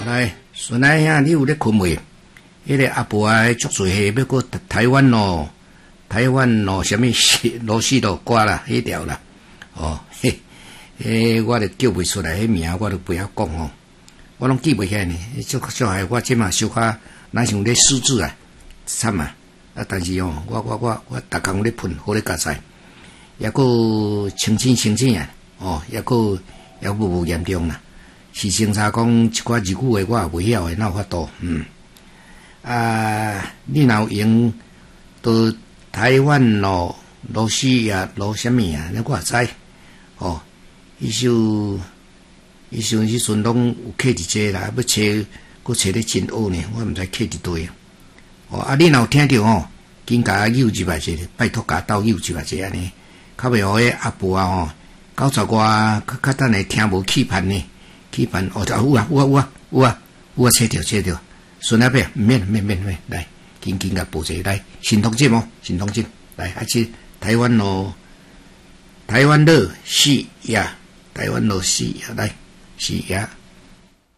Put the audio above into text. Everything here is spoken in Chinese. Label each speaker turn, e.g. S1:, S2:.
S1: 来，孙仔兄，你有咧困未？迄个阿婆啊，足侪下要过台湾咯，台湾咯，什么罗西罗歌啦，迄条啦，哦，嘿，我都叫袂出来，迄名我都不晓讲哦，我拢记袂起来呢。足害我即嘛小可哪像咧识字啊，惨啊！啊，但是哦，我逐工咧喷，好咧加菜，也个清醒啊，哦，也无严重啦。是侦查讲一寡日语话我也袂晓诶，哪有法度？你若有用到台湾咯、罗西亚、罗什么啊？那我也知。哦，迄阵拢有客伫这啦，要找，佫找咧真学呢，我毋知客伫对啊。哦，你若有听着吼，紧甲友入来者，拜托甲斗友入来者安尼，较袂互迄阿婆啊吼，90外较等下听无气盼呢。气盘哦，有啊，切掉，孙阿伯，免，来，紧甲报一来，新通知来，去台湾咯，台湾乐戏呀，台湾乐戏呀，来，戏呀。